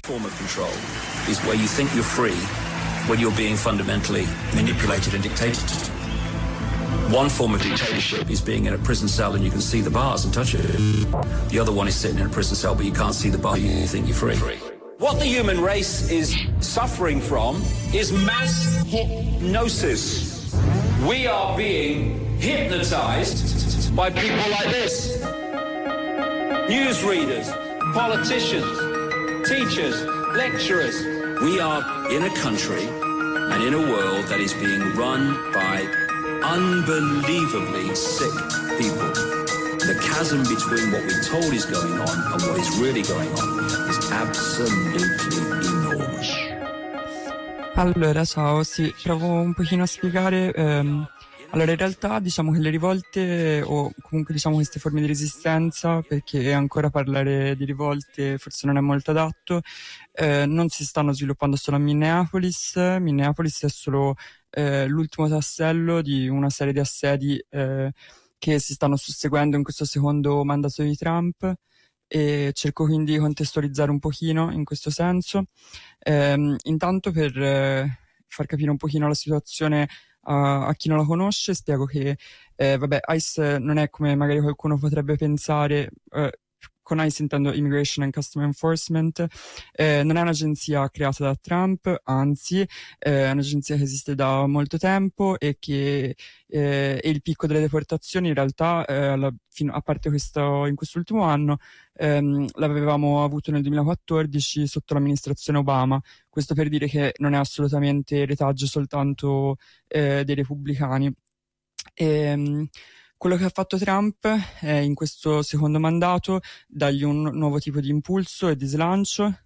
Form of control is where you think you're free when you're being fundamentally manipulated and dictated to. One form of dictatorship is being in a prison cell and you can see the bars and touch it. The other one is sitting in a prison cell but you can't see the bar, you think you're free. What the human race is suffering from is mass hypnosis. We are being hypnotized by people like this. Newsreaders, politicians, teachers, lecturers. We are in a country and in a world that is being run by unbelievably sick people. The chasm between what we're told is going on and what is really going on is absolutely enormous. Allora, ciao, sì, provo un pochino a spiegare. Allora, in realtà diciamo che le rivolte, o comunque diciamo queste forme di resistenza, perché ancora parlare di rivolte forse non è molto adatto, non si stanno sviluppando solo a Minneapolis. Minneapolis è solo l'ultimo tassello di una serie di assedi che si stanno susseguendo in questo secondo mandato di Trump, e cerco quindi di contestualizzare un pochino in questo senso. Intanto per far capire un pochino la situazione a chi non la conosce, spiego che ICE non è come magari qualcuno potrebbe pensare. Con ICE intendo Immigration and Customs Enforcement, non è un'agenzia creata da Trump, anzi è un'agenzia che esiste da molto tempo e che e il picco delle deportazioni in realtà a parte in quest'ultimo anno l'avevamo avuto nel 2014 sotto l'amministrazione Obama. Questo per dire che non è assolutamente retaggio soltanto dei repubblicani. Quello che ha fatto Trump è in questo secondo mandato dargli un nuovo tipo di impulso e di slancio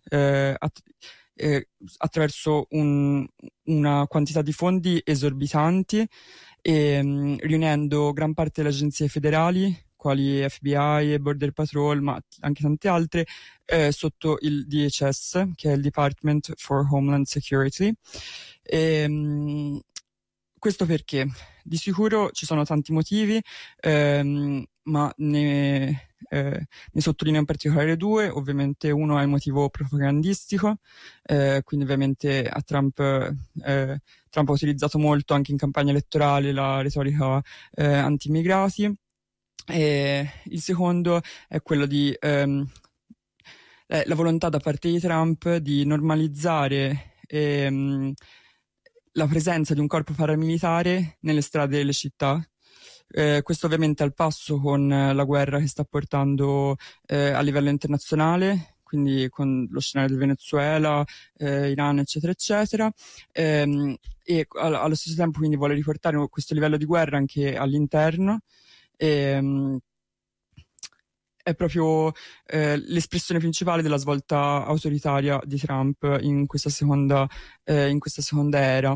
attraverso una quantità di fondi esorbitanti e riunendo gran parte delle agenzie federali quali FBI e Border Patrol, ma anche tante altre, sotto il DHS, che è il Department for Homeland Security. Questo perché di sicuro ci sono tanti motivi, ma ne sottolineo in particolare due. Ovviamente uno è il motivo propagandistico, quindi ovviamente Trump ha utilizzato molto anche in campagna elettorale la retorica anti-immigrati. E il secondo è quello di la volontà da parte di Trump di normalizzare la presenza di un corpo paramilitare nelle strade delle città. Questo ovviamente al passo con la guerra che sta portando a livello internazionale, quindi con lo scenario del Venezuela, Iran, eccetera, eccetera, e allo stesso tempo quindi vuole riportare questo livello di guerra anche all'interno. È proprio l'espressione principale della svolta autoritaria di Trump in questa seconda era.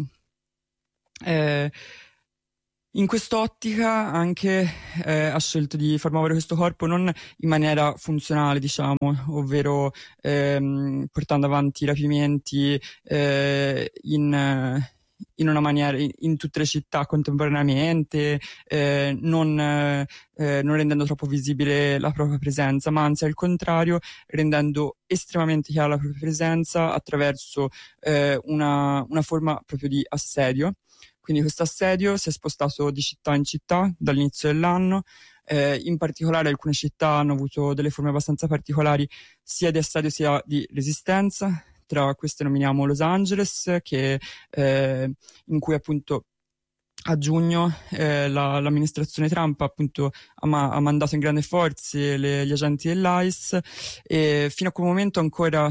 In quest'ottica anche ha scelto di far muovere questo corpo non in maniera funzionale, diciamo, ovvero portando avanti i rapimenti in una maniera in tutte le città contemporaneamente, non rendendo troppo visibile la propria presenza, ma anzi al contrario rendendo estremamente chiara la propria presenza attraverso una forma proprio di assedio. Quindi questo assedio si è spostato di città in città dall'inizio dell'anno. In particolare alcune città hanno avuto delle forme abbastanza particolari sia di assedio sia di resistenza. Tra queste nominiamo Los Angeles, in cui appunto a giugno l'amministrazione Trump appunto ha mandato in grandi forze gli agenti dell'ICE, e fino a quel momento ancora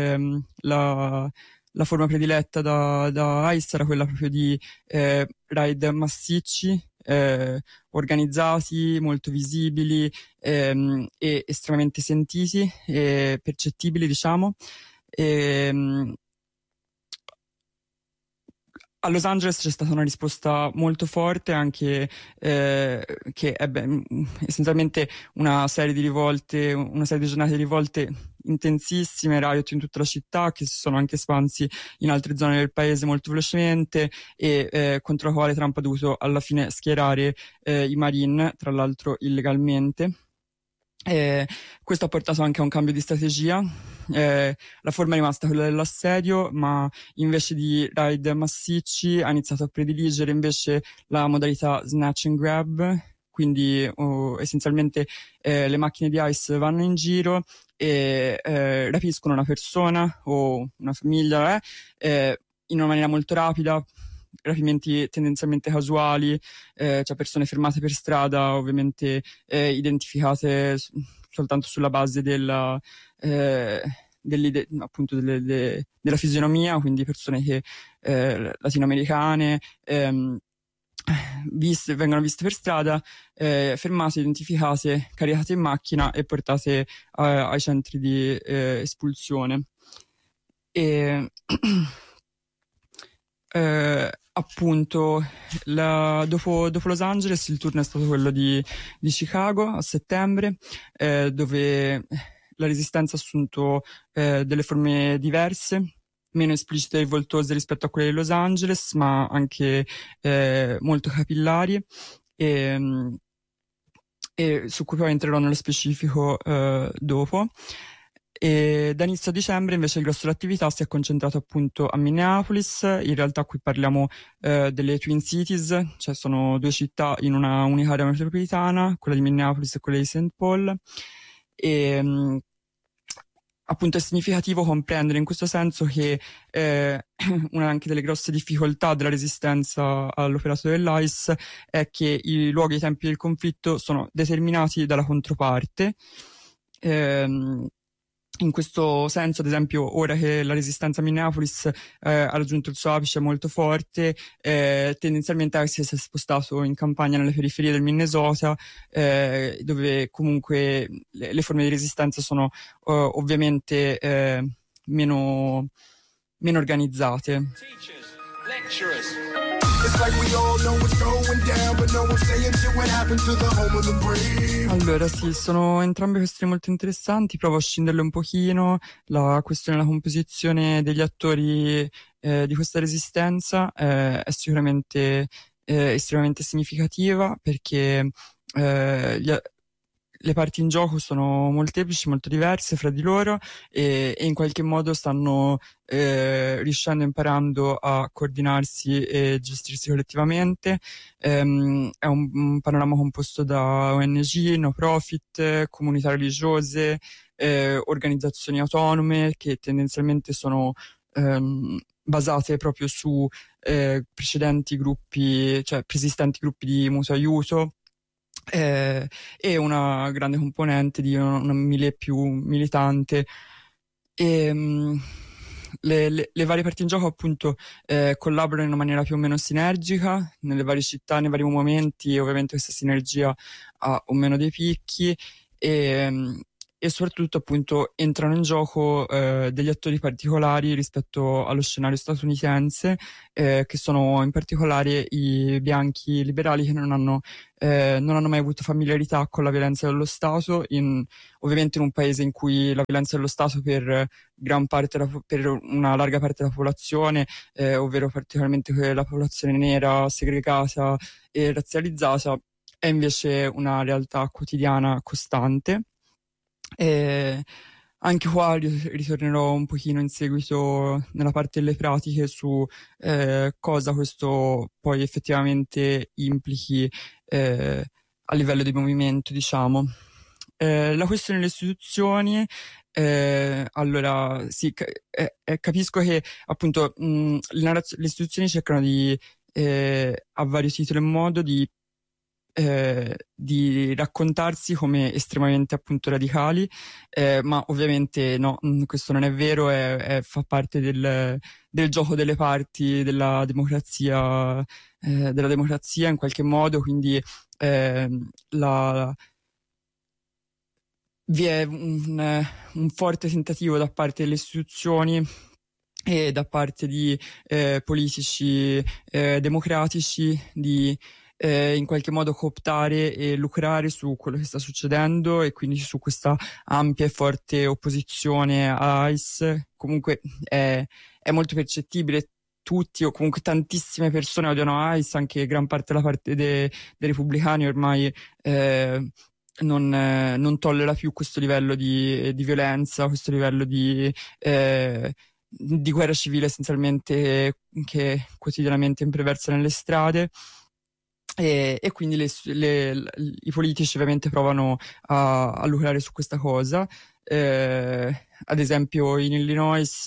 la forma prediletta da ICE era quella proprio di raid massicci, organizzati, molto visibili e estremamente sentiti e percettibili, diciamo. A Los Angeles c'è stata una risposta molto forte anche che ebbe essenzialmente una serie di rivolte, una serie di giornate di rivolte intensissime, riot in tutta la città che si sono anche espansi in altre zone del paese molto velocemente e contro la quale Trump ha dovuto alla fine schierare i Marine, tra l'altro illegalmente. Questo ha portato anche a un cambio di strategia la forma è rimasta quella dell'assedio, ma invece di raid massicci ha iniziato a prediligere invece la modalità snatch and grab, quindi essenzialmente le macchine di ICE vanno in giro e rapiscono una persona o una famiglia in una maniera molto rapida, rapimenti tendenzialmente casuali, cioè persone fermate per strada, ovviamente identificate soltanto sulla base della appunto della fisionomia, quindi persone che latinoamericane vengono viste per strada, fermate, identificate, caricate in macchina e portate ai centri di espulsione. E appunto dopo Los Angeles il turno è stato quello di Chicago a settembre, dove la resistenza ha assunto delle forme diverse, meno esplicite e rivoltose rispetto a quelle di Los Angeles, ma anche molto capillari, e su cui poi entrerò nello specifico dopo. E da inizio dicembre invece il grosso dell'attività si è concentrato appunto a Minneapolis. In realtà qui parliamo delle Twin Cities, cioè sono due città in una unica area metropolitana, quella di Minneapolis e quella di St. Paul, e appunto è significativo comprendere in questo senso che una anche delle grosse difficoltà della resistenza all'operato dell'ICE è che i luoghi e i tempi del conflitto sono determinati dalla controparte. In questo senso, ad esempio, ora che la resistenza a Minneapolis ha raggiunto il suo apice molto forte, tendenzialmente si è spostato in campagna nelle periferie del Minnesota, dove comunque le forme di resistenza sono ovviamente meno organizzate. Allora sì, sono entrambe questioni molto interessanti, provo a scinderle un pochino. La questione della composizione degli attori di questa resistenza è sicuramente estremamente significativa, perché le parti in gioco sono molteplici, molto diverse fra di loro, e in qualche modo stanno riuscendo, imparando a coordinarsi e gestirsi collettivamente. È un panorama composto da ONG, no profit, comunità religiose, organizzazioni autonome che tendenzialmente sono basate proprio su precedenti gruppi, cioè preesistenti gruppi di mutuo aiuto, e una grande componente di una milieu più militante. Le varie parti in gioco appunto collaborano in una maniera più o meno sinergica nelle varie città, nei vari momenti, e ovviamente questa sinergia ha o meno dei picchi, e soprattutto appunto entrano in gioco degli attori particolari rispetto allo scenario statunitense, che sono in particolare i bianchi liberali, che non hanno mai avuto familiarità con la violenza dello Stato, ovviamente in un paese in cui la violenza dello Stato per per una larga parte della popolazione, ovvero particolarmente la popolazione nera, segregata e razzializzata, è invece una realtà quotidiana costante. Anche qua ritornerò un pochino in seguito nella parte delle pratiche su cosa questo poi effettivamente implichi a livello di movimento, diciamo. La questione delle istituzioni, allora sì, capisco che appunto le istituzioni cercano di a vario titolo e modo di raccontarsi come estremamente appunto radicali, ma ovviamente no, questo non è vero, fa parte del gioco delle parti della democrazia in qualche modo, quindi vi è un forte tentativo da parte delle istituzioni e da parte di politici democratici di in qualche modo cooptare e lucrare su quello che sta succedendo, e quindi su questa ampia e forte opposizione a ICE. Comunque è molto percettibile. Tutti o comunque tantissime persone odiano ICE, anche gran parte della parte dei repubblicani ormai non tollera più questo livello di violenza, questo livello di guerra civile essenzialmente che quotidianamente imperversa nelle strade. E quindi i politici ovviamente provano a lucrare su questa cosa. Ad esempio in Illinois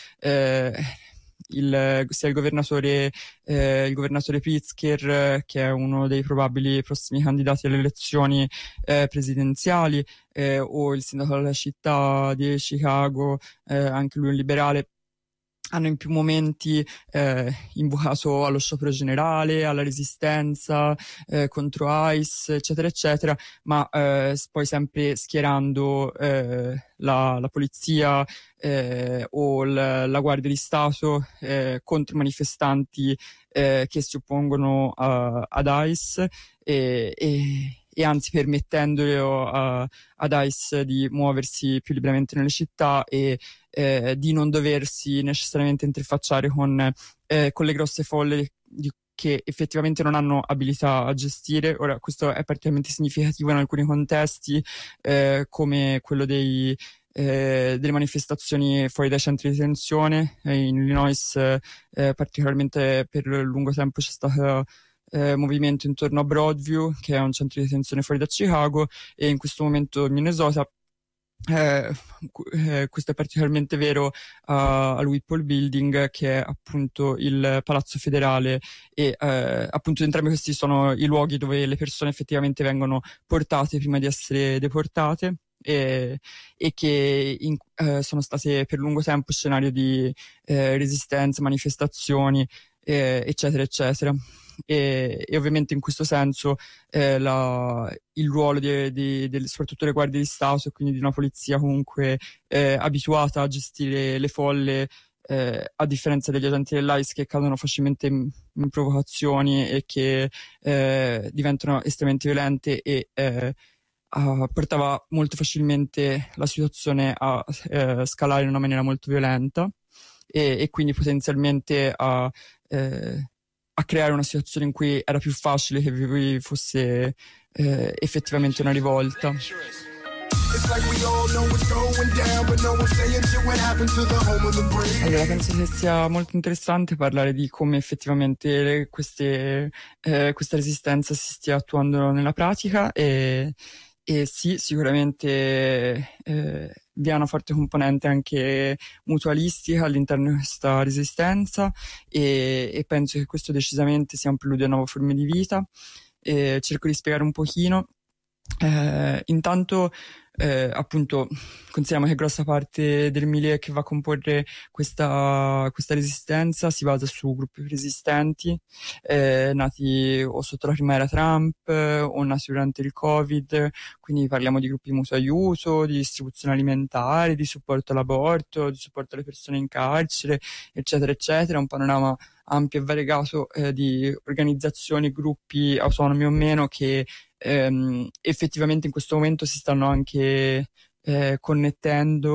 sia il governatore Pritzker, che è uno dei probabili prossimi candidati alle elezioni presidenziali, o il sindaco della città di Chicago, anche lui un liberale, hanno in più momenti invocato allo sciopero generale, alla resistenza contro ICE, eccetera, eccetera, ma poi sempre schierando la polizia o la Guardia di Stato contro i manifestanti che si oppongono ad ICE e anzi permettendo ad ICE di muoversi più liberamente nelle città e di non doversi necessariamente interfacciare con le grosse folle che effettivamente non hanno abilità a gestire. Ora, questo è particolarmente significativo in alcuni contesti, come quello delle manifestazioni fuori dai centri di detenzione. In Illinois particolarmente per lungo tempo c'è stato movimento intorno a Broadview, che è un centro di detenzione fuori da Chicago, e in questo momento in Minnesota. Questo è particolarmente vero al Whipple Building, che è appunto il palazzo federale, e appunto entrambi questi sono i luoghi dove le persone effettivamente vengono portate prima di essere deportate e che sono state per lungo tempo scenario di resistenze, manifestazioni, eccetera eccetera. E ovviamente in questo senso il ruolo soprattutto delle guardie di Stato e quindi di una polizia comunque abituata a gestire le folle, a differenza degli agenti dell'ICE che cadono facilmente in provocazioni e che diventano estremamente violente, e portava molto facilmente la situazione a scalare in una maniera molto violenta e quindi potenzialmente a creare una situazione in cui era più facile che vi fosse effettivamente una rivolta. Allora, penso che sia molto interessante parlare di come effettivamente questa resistenza si stia attuando nella pratica, e sì, sicuramente vi è una forte componente anche mutualistica all'interno di questa resistenza, e penso che questo decisamente sia un preludio a nuove forme di vita. Cerco di spiegare un pochino. Intanto appunto consideriamo che grossa parte del milieu che va a comporre questa resistenza si basa su gruppi resistenti nati o sotto la prima era Trump o nati durante il Covid, quindi parliamo di gruppi di mutuo aiuto, di distribuzione alimentare, di supporto all'aborto, di supporto alle persone in carcere, eccetera eccetera. Un panorama ampio e variegato di organizzazioni, gruppi autonomi o meno, che effettivamente in questo momento si stanno anche connettendo